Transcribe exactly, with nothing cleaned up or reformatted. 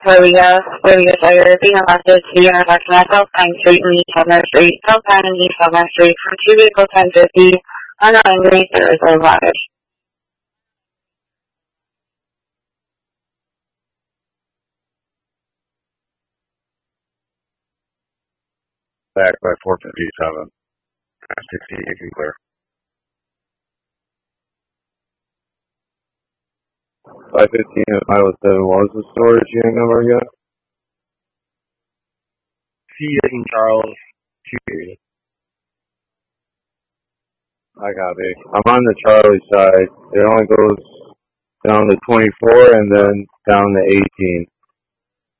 Korea, Korea Fire, leaving a message here at South Pine Street and East Summer Street, South Pine and East Summer Street, from two vehicle ten fifty, unknowingly there is a rider. Back by four fifty-seven. sixty, you can clear. five fifteen at Pilot seven, what was the storage unit number again? C in Charles, two. I copy. I'm on the Charlie side. It only goes down to twenty-four and then down to eighteen.